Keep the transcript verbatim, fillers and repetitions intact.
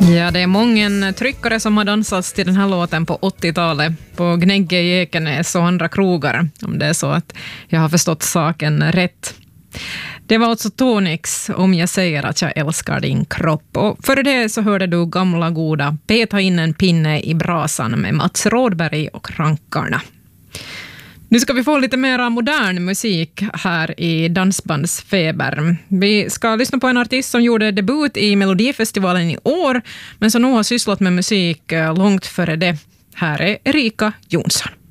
Ja, det är många tryckare som har dansats till den här låten på åttiotalet på Gnägge i Ekenäs och andra krogar, om det är så att jag har förstått saken rätt. Det var alltså Tonix, Om jag säger att jag älskar din kropp. Och före det så hörde du gamla goda Peta in en pinne i brasan med Mats Rådberg och Rankarna. Nu ska vi få lite mer modern musik här i Dansbandsfeber. Vi ska lyssna på en artist som gjorde debut i Melodifestivalen i år, men som nog har sysslat med musik långt före det. Här är Erika Jonsson.